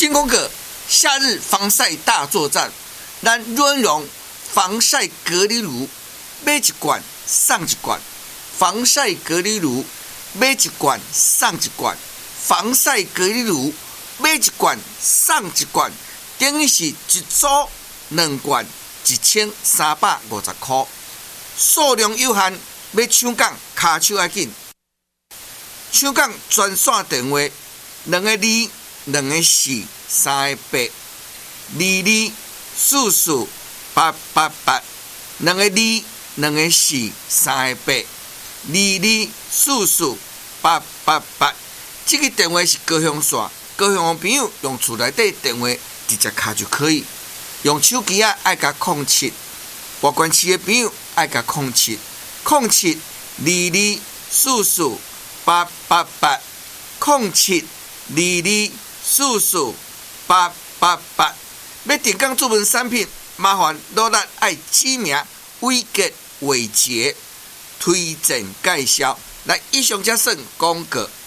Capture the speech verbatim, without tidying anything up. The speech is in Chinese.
金工哥夏日防晒大作战，咱润荣防晒隔离乳买一罐送一罐，防晒隔离乳买一罐送一罐，防晒隔离乳买一罐送一罐，等于是一组两罐一千三百五十块，数量有限，要抢讲卡手要紧。抢讲专线电话：两个二，两个四，三个八，二二四四八八八，两个二，两个四，三个八，二二四四八八八。这个电话是高雄线，高雄的朋友用厝内底电话直接卡就可以。用手机啊，爱加空七；外县市的朋友爱加空七，空七二二四四八八八，空七二二四四八八八。要订购注文产品，麻烦落力爱指名伟杰、伟杰推荐介绍。来，以上才算广告。